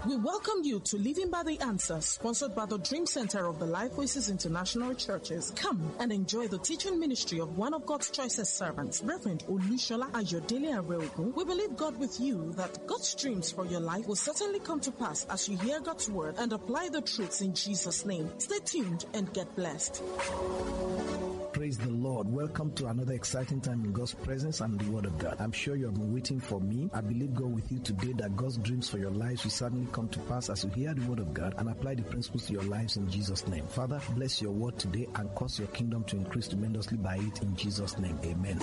We welcome you to Living by the Answer, sponsored by the Dream Center of the Life Voices International Churches. Come and enjoy the teaching ministry of one of God's choicest servants, Reverend Olushola Ayodele Areogun. We believe God with you that God's dreams for your life will certainly come to pass as you hear God's word and apply the truths in Jesus' name. Stay tuned and get blessed. Praise the Lord. Welcome to another exciting time in God's presence and the Word of God. I'm sure you have been waiting for me. I believe God with you today that God's dreams for your lives will certainly come to pass as you hear the Word of God and apply the principles to your lives in Jesus' name. Father, bless your word today and cause your kingdom to increase tremendously by it in Jesus' name. Amen.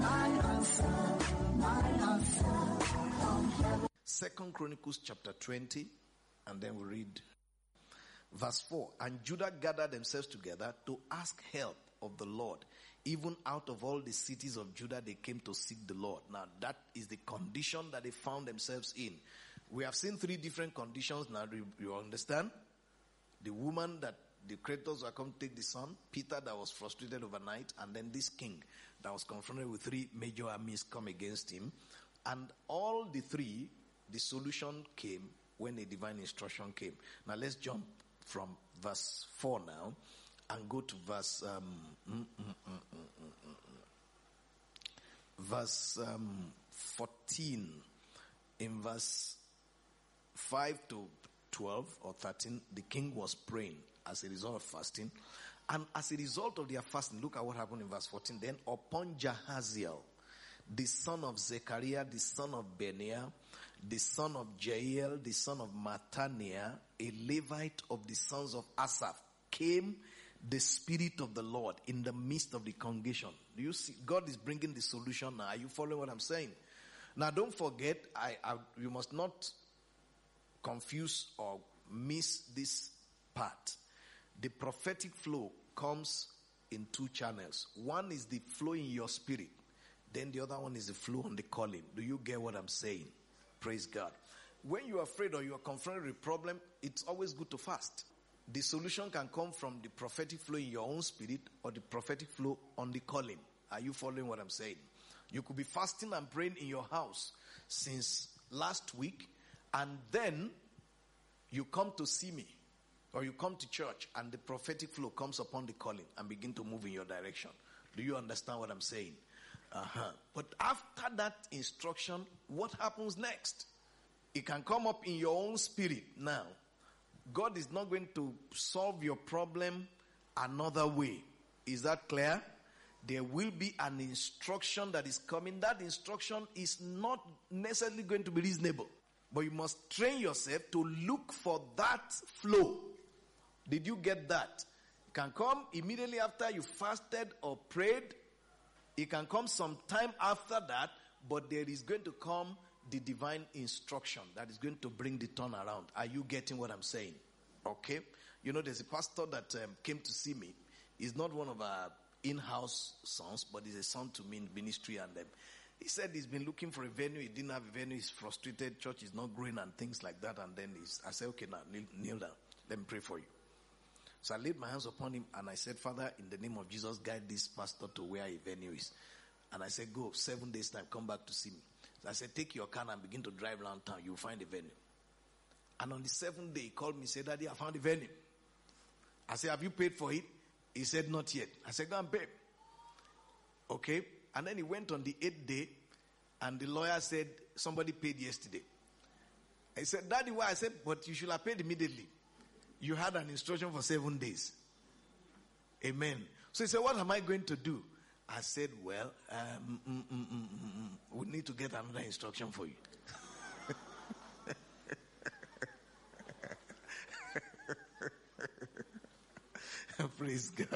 Second Chronicles chapter 20, and then we read verse 4. And Judah gathered themselves together to ask help of the Lord. Even out of all the cities of Judah, they came to seek the Lord. Now, that is the condition that they found themselves in. We have seen three different conditions now. You understand? The woman that the creditors were come to take the son, Peter that was frustrated overnight, and then this king that was confronted with three major armies come against him. And all the three, the solution came when a divine instruction came. Now, let's jump from verse 4 now. And go to verse 14. In verse 5 to 12 or 13, the king was praying as a result of fasting. And as a result of their fasting, look at what happened in verse 14. Then upon Jahaziel, the son of Zechariah, the son of Benaiah, the son of Jael, the son of Mattaniah, a Levite of the sons of Asaph, came the Spirit of the Lord in the midst of the congregation. Do you see? God is bringing the solution now. Are you following what I'm saying? Now don't forget, you must not confuse or miss this part. The prophetic flow comes in two channels. One is the flow in your spirit. Then the other one is the flow on the calling. Do you get what I'm saying? Praise God. When you are afraid or you are confronted with a problem, it's always good to fast. The solution can come from the prophetic flow in your own spirit or the prophetic flow on the calling. Are you following what I'm saying? You could be fasting and praying in your house since last week, and then you come to see me or you come to church and the prophetic flow comes upon the calling and begin to move in your direction. Do you understand what I'm saying? But after that instruction, what happens next? It can come up in your own spirit now. God is not going to solve your problem another way. Is that clear? There will be an instruction that is coming. That instruction is not necessarily going to be reasonable. But you must train yourself to look for that flow. Did you get that? It can come immediately after you fasted or prayed. It can come sometime after that. But there is going to come the divine instruction that is going to bring the turnaround. Are you getting what I'm saying? Okay. You know, there's a pastor that came to see me. He's not one of our in-house sons, but he's a son to me in ministry. And he said he's been looking for a venue. He didn't have a venue. He's frustrated. Church is not growing and things like that. And then I said, okay, now kneel down. Let me pray for you. So I laid my hands upon him and I said, Father, in the name of Jesus, guide this pastor to where a venue is. And I said, go 7 days time, come back to see me. So I said, take your car and begin to drive around town. You'll find a venue. And on the 7th day, he called me and said, Daddy, I found a venue. I said, have you paid for it? He said, not yet. I said, go and pay. Okay. And then he went on the 8th day and the lawyer said, somebody paid yesterday. I said, Daddy, why? I said, but you should have paid immediately. You had an instruction for 7 days. Amen. So he said, what am I going to do? I said, well, we need to get another instruction for you. Praise God.